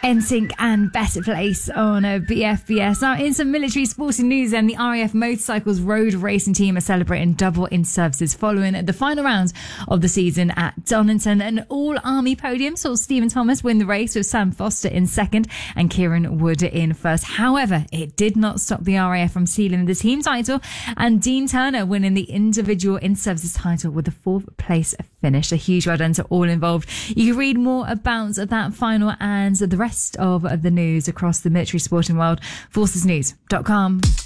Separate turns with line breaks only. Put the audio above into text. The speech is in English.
NSYNC and Better Place on a BFBS. Now, in some military sporting news, then the RAF Motorcycles road racing team are celebrating double in services following the final round of the season at Donington. An all-army podium saw Stephen Thomas win the race with Sam Foster in second and Kieran Wood in first. However, it did not stop the RAF from sealing the team title and Dean Turner winning the individual in services title with a fourth place finish. A huge well done to all involved. You can read more about that final and the rest of the news across the military sporting world, forcesnews.com.